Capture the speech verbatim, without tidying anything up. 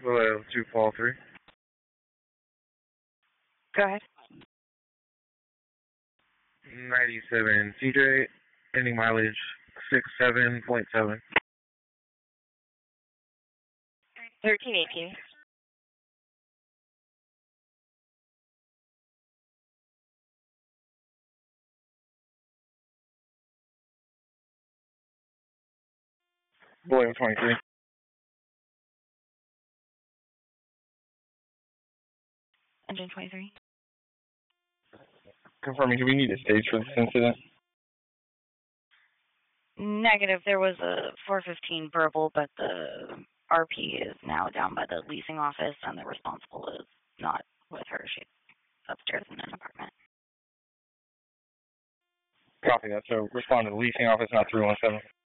Hello, two fall three. Go ahead. ninety-seven C J, ending mileage six seven point seven. thirteen eighteen. William twenty-three. Engine twenty-three. Confirming, do we need a stage for this incident? Negative. There was a four fifteen verbal, but the R P is now down by the leasing office, and the responsible is not with her. She's upstairs in an apartment. Copy that. So respond to the leasing office, not three one seven.